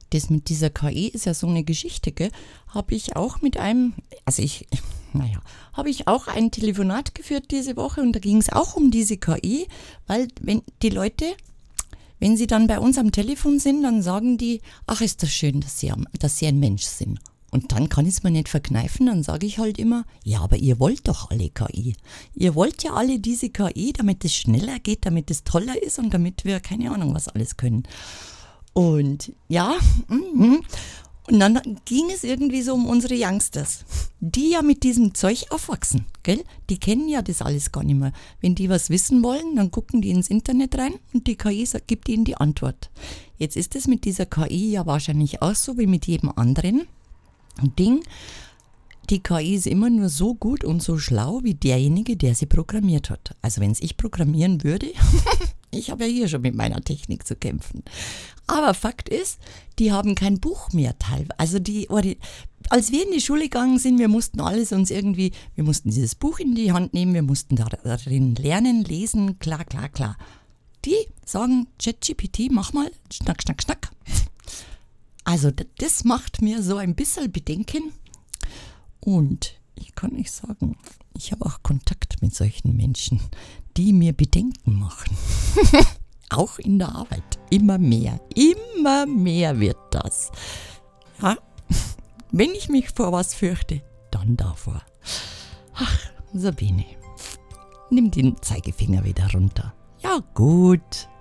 das mit dieser KI ist ja so eine Geschichte, gell? Habe ich auch mit einem, habe ich auch ein Telefonat geführt diese Woche und da ging es auch um diese KI, weil wenn die Leute, wenn sie dann bei uns am Telefon sind, dann sagen die, ach ist das schön, dass sie ein Mensch sind. Und dann kann ich es mir nicht verkneifen, dann sage ich halt immer, ja, aber ihr wollt doch alle KI. Ihr wollt ja alle diese KI, damit es schneller geht, damit es toller ist und damit wir keine Ahnung was alles können. Und ja, und dann ging es irgendwie so um unsere Youngsters, die ja mit diesem Zeug aufwachsen, gell? Die kennen ja das alles gar nicht mehr. Wenn die was wissen wollen, dann gucken die ins Internet rein und die KI gibt ihnen die Antwort. Jetzt ist es mit dieser KI ja wahrscheinlich auch so wie mit jedem anderen Ding. Die KI ist immer nur so gut und so schlau wie derjenige, der sie programmiert hat. Also wenn es ich programmieren würde, ich habe ja hier schon mit meiner Technik zu kämpfen. Aber Fakt ist, die haben kein Buch mehr teilweise. Also als wir in die Schule gegangen sind, wir mussten dieses Buch in die Hand nehmen, wir mussten darin lernen, lesen, klar. Die sagen, ChatGPT, mach mal, schnack. Also das macht mir so ein bisschen Bedenken und ich kann euch sagen, ich habe auch Kontakt mit solchen Menschen, die mir Bedenken machen. Auch in der Arbeit. Immer mehr wird das. Ja, wenn ich mich vor was fürchte, dann davor. Ach, Sabine, nimm den Zeigefinger wieder runter. Ja gut.